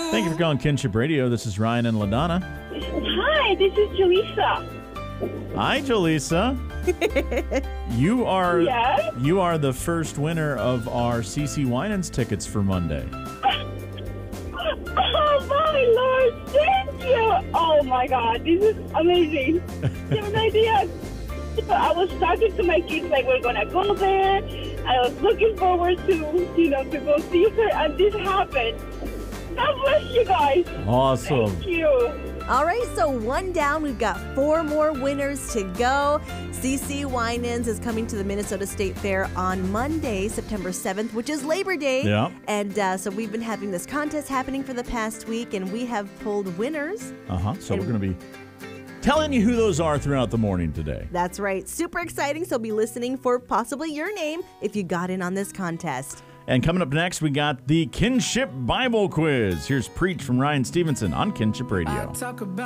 Thank you for calling Kinship Radio. This is Ryan and LaDonna. Hi, this is Jaleesa. Hi, Jaleesa. Yes? You are the first winner of our CC Winans tickets for Monday. Oh, my Lord. Thank you. Oh, my God. This is amazing. You have an idea. I was talking to my kids like we're going to go there. I was looking forward to to go see her, and this happened. God bless you guys. Awesome. Thank you. All right, so one down. We've got 4 more winners to go. CC Winans is coming to the Minnesota State Fair on Monday, September 7th, which is Labor Day. Yeah. And so we've been having this contest happening for the past week, and we have pulled winners. So we're going to be telling you who those are throughout the morning today. That's right. Super exciting. So be listening for possibly your name if you got in on this contest. And coming up next, we got the Kinship Bible Quiz. Here's Preach from Ryan Stevenson on Kinship Radio.